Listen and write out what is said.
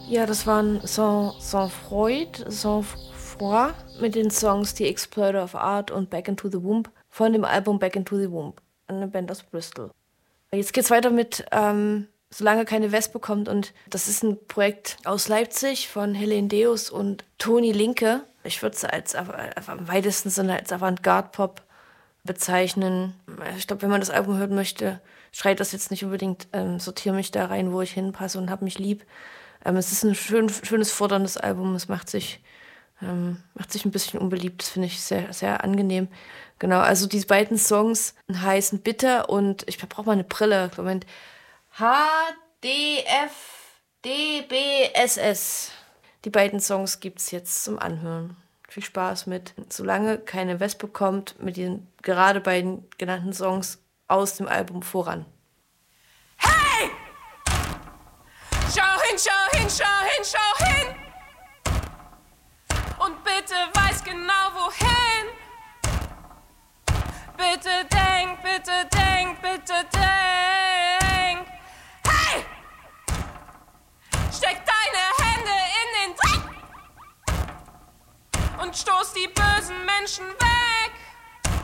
Ja, das waren Sans Froid mit den Songs The Exploiter of Art und Back into the Womb von dem Album Back into the Womb, eine Band aus Bristol. Jetzt geht's weiter mit Solange keine Wespe kommt, und das ist ein Projekt aus Leipzig von Helene Deus und Toni Linke. Ich würde es als im weitesten Sinne als Avantgarde-Pop bezeichnen. Ich glaube, wenn man das Album hören möchte, schreit das jetzt nicht unbedingt, sortiere mich da rein, wo ich hinpasse und hab mich lieb. Es ist ein schönes, forderndes Album. Es macht sich ein bisschen unbeliebt. Das finde ich sehr, sehr angenehm. Genau, also die beiden Songs heißen Bitter und ich brauche mal eine Brille. Moment. HDFDBSS. Die beiden Songs gibt's jetzt zum Anhören. Viel Spaß mit Solange keine Wespe kommt, mit den gerade beiden genannten Songs aus dem Album Voran. Hey! Schau hin, schau hin, schau hin, schau hin! Und bitte weiß genau wohin! Bitte denk, bitte denk, bitte denk! Hey! Steck deine Hände in den Dreck! Und stoß die bösen Menschen weg!